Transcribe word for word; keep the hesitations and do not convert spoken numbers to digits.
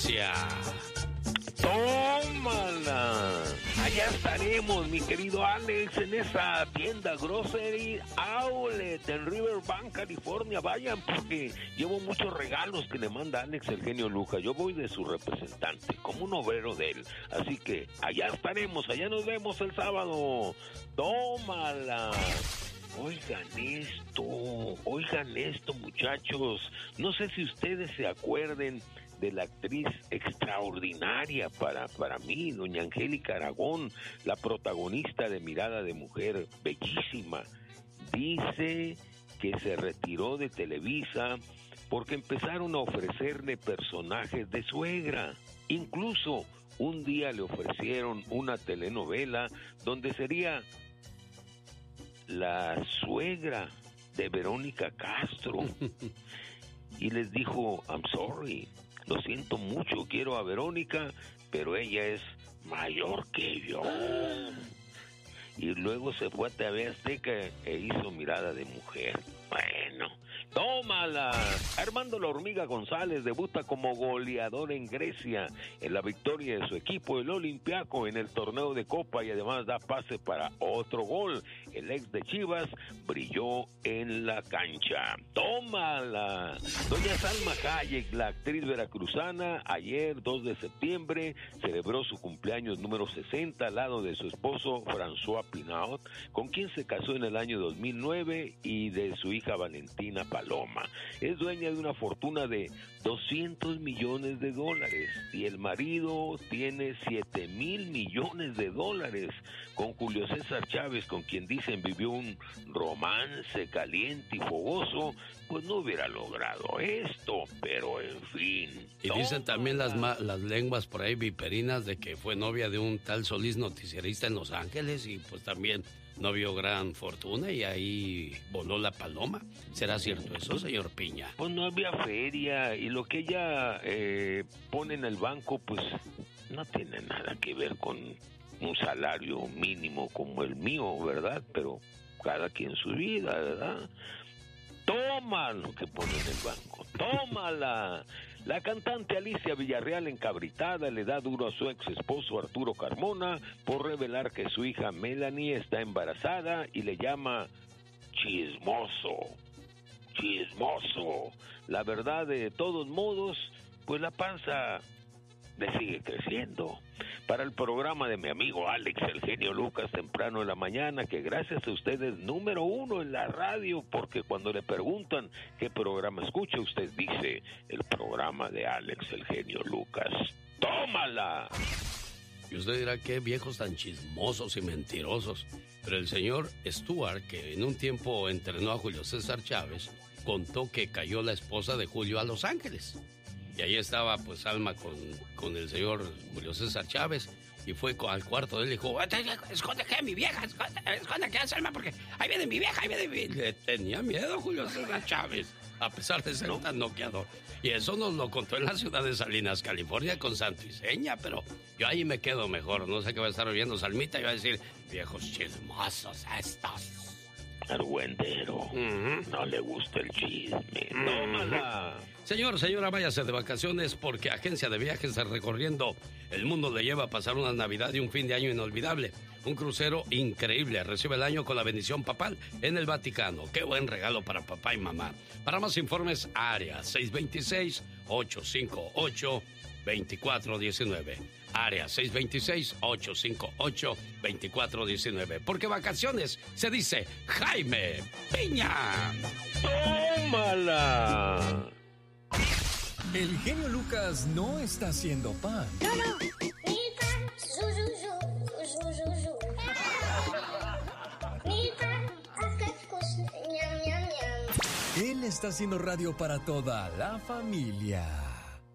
¡Tómala! Allá estaremos, mi querido Alex, en esa tienda Grocery Outlet en Riverbank, California. Vayan, porque llevo muchos regalos que le manda Alex el genio Lucas. Yo voy de su representante, como un obrero de él. Así que allá estaremos, allá nos vemos el sábado. ¡Tómala! Oigan esto, oigan esto, muchachos. No sé si ustedes se acuerden de la actriz extraordinaria para, para mí, doña Angélica Aragón, la protagonista de Mirada de Mujer, bellísima. Dice que se retiró de Televisa porque empezaron a ofrecerle personajes de suegra. Incluso un día le ofrecieron una telenovela donde sería la suegra de Verónica Castro. Y les dijo, I'm sorry, lo siento mucho, quiero a Verónica, pero ella es mayor que yo. Y luego se fue a T V Azteca e hizo Mirada de Mujer. Bueno, tómala. Armando La Hormiga González debuta como goleador en Grecia en la victoria de su equipo, el Olympiacos, en el torneo de Copa, y además da pase para otro gol. El ex de Chivas brilló en la cancha. ¡Tómala! Doña Salma Hayek, la actriz veracruzana, ayer dos de septiembre celebró su cumpleaños número sesenta al lado de su esposo François Pinault, con quien se casó en el año dos mil nueve, y de su hija Valentina Paloma. Es dueña de una fortuna de doscientos millones de dólares y el marido tiene siete mil millones de dólares. Con Julio César Chávez, con quien dicen vivió un romance caliente y fogoso, pues no hubiera logrado esto, pero en fin. Y tómala. Dicen también las, ma- las lenguas por ahí viperinas de que fue novia de un tal Solís, noticierista en Los Ángeles, y pues también no vio gran fortuna y ahí voló la paloma. ¿Será cierto eso, señor Piña? Pues no había feria y lo que ella eh, pone en el banco pues no tiene nada que ver con un salario mínimo como el mío, ¿verdad? Pero cada quien su vida, ¿verdad? Toma lo que pone en el banco, tómala. La cantante Alicia Villarreal, encabritada, le da duro a su ex esposo Arturo Carmona por revelar que su hija Melanie está embarazada y le llama chismoso, chismoso. La verdad, de todos modos, pues la panza le sigue creciendo. Para el programa de mi amigo Alex, el genio Lucas, temprano en la mañana, que gracias a ustedes número uno en la radio, porque cuando le preguntan qué programa escucha, usted dice el programa de Alex, el genio Lucas. ¡Tómala! Y usted dirá, qué viejos tan chismosos y mentirosos. Pero el señor Stuart, que en un tiempo entrenó a Julio César Chávez, contó que cayó la esposa de Julio a Los Ángeles. Y ahí estaba pues Alma con, con el señor Julio César Chávez, y fue al cuarto de él y dijo, esconde que mi vieja, esconde, esconde que es Alma, porque ahí viene mi vieja, ahí viene mi vieja. Le tenía miedo Julio César Chávez, a pesar de ser tan noqueador. Y eso nos lo contó en la ciudad de Salinas, California, con Santo y Seña, pero yo ahí me quedo mejor. No sé qué va a estar oyendo Salmita y va a decir, viejos chismosos estos. Argüendero, uh-huh. No le gusta el chisme. Uh-huh. ¡Tómala! Señor, señora, váyase de vacaciones porque Agencia de Viajes Recorriendo el Mundo le lleva a pasar una Navidad y un fin de año inolvidable. Un crucero increíble. Recibe el año con la bendición papal en el Vaticano. ¡Qué buen regalo para papá y mamá! Para más informes, área seis dos seis, ocho cinco ocho, dos cuatro uno nueve. Área seis dos seis, ocho cinco ocho, dos cuatro uno nueve. Porque vacaciones se dice Jaime Piña. ¡Tómala! El genio Lucas no está haciendo pan. No, no. Mi pan. Zu, zu, zu, zu, zu, zu. Mi pan. Ñam, ñam, ñam. Él está haciendo radio para toda la familia.